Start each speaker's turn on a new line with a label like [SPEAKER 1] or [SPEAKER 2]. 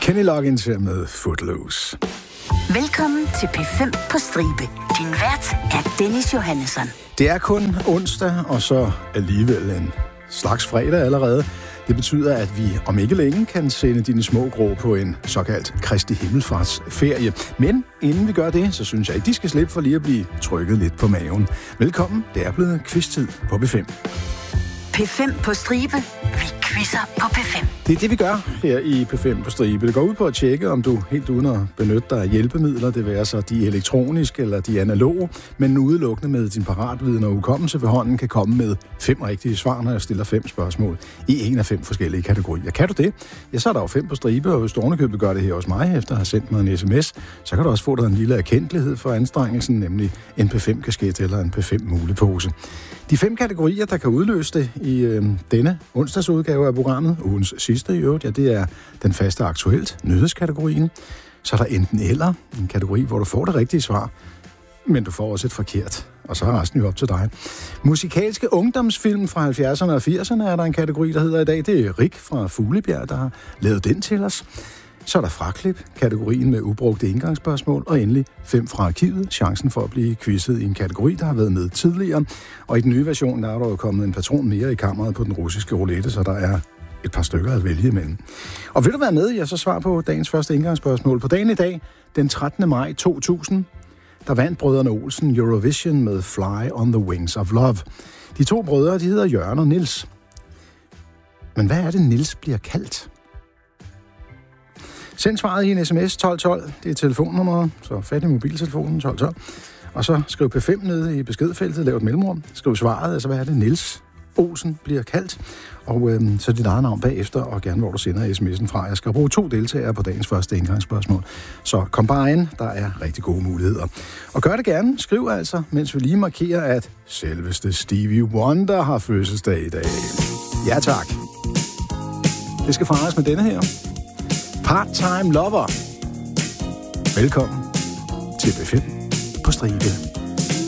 [SPEAKER 1] Kenny Loggins her med Footloose.
[SPEAKER 2] Velkommen til P5 på stribe. Din vært er Dennis Johannesson.
[SPEAKER 1] Det er kun onsdag, og så alligevel en slags fredag allerede. Det betyder, at vi om ikke længe kan sende dine små grå på en såkaldt Kristi Himmelfartsferie. Men inden vi gør det, så synes jeg ikke, de skal slippe for lige at blive trykket lidt på maven. Velkommen, det er blevet quiz-tid på P5.
[SPEAKER 2] P5 på stribe. Vi quizzer på P5.
[SPEAKER 1] Det er det, vi gør her i P5 på stribe. Det går ud på at tjekke, om du helt uden at benytte dig af hjælpemidler, det være så de elektroniske eller de analoge, men udelukkende med din paratviden og hukommelse ved hånden, kan komme med 5 rigtige svar, når jeg stiller 5 spørgsmål i en af 5 forskellige kategorier. Kan du det? Ja, så er der jo 5 på stribe, og hvis du ovenikøbet gør det her hos mig, efter at have sendt mig en sms, så kan du også få dig en lille erkendelighed for anstrengelsen, nemlig en P5-kasket eller en P5-mulepose. De 5 kategorier, der kan udløse det i denne onsdagsudgave af programmet, ugens sidste i øvrigt, ja, det er den faste aktuelt, nyhedskategorien. Så er der enten eller, en kategori, hvor du får det rigtige svar, men du får også et forkert, og så er resten jo op til dig. Musikalske ungdomsfilm fra 70'erne og 80'erne er der en kategori, der hedder i dag. Det er Rik fra Fuglebjerg, der har lavet den til os. Så er der fraklip, kategorien med ubrugte indgangsspørgsmål, og endelig 5 fra arkivet, chancen for at blive quizzet i en kategori, der har været med tidligere. Og i den nye version, der er der jo kommet en patron mere i kammeret på den russiske roulette, så der er et par stykker at vælge imellem. Og vil du være med, så svar på dagens første indgangsspørgsmål. På dagen i dag, den 13. maj 2000, der vandt brødrene Olsen Eurovision med Fly on the Wings of Love. De 2 brødre, de hedder Jørgen og Niels. Men hvad er det, Niels bliver kaldt? Send svaret i en sms 1212, det er telefonnummeret, så fat i mobiltelefonen 1212. Og så skriv P5 nede i beskedfeltet, lav et mellemrum, skriv svaret, altså hvad er det, Niels Olsen bliver kaldt, og så dit eget navn bagefter, og gerne hvor du sender sms'en fra. Jeg skal bruge 2 deltagere på dagens første indgangsspørgsmål, så kom bare ind, der er rigtig gode muligheder. Og gør det gerne, skriv altså, mens vi lige markerer, at selveste Stevie Wonder har fødselsdag i dag. Ja tak. Det skal fejres med denne her. Part-Time Lover. Velkommen til B5 på stribe.